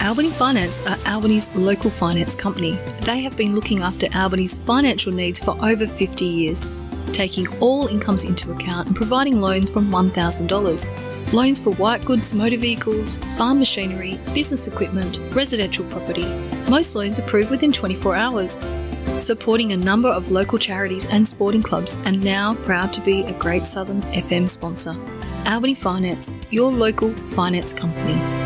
Albany Finance are Albany's local finance company. They have been looking after Albany's financial needs for over 50 years, taking all incomes into account and providing loans from $1,000. Loans for white goods, motor vehicles, farm machinery, business equipment, residential property. Most loans approved within 24 hours. Supporting a number of local charities and sporting clubs, and now proud to be a Great Southern FM sponsor. Albany Finance, your local finance company.